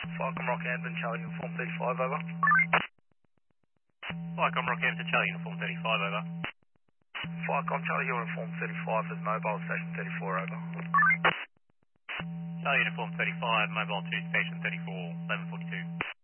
Falcon Rockhampton, Charlie Uniform 35, over. Falcon Rockhampton, Charlie Uniform 35, over. Falcon Charlie Uniform 35 is mobile station 34, over. Charlie Uniform 35, mobile 2, station 34, 1142.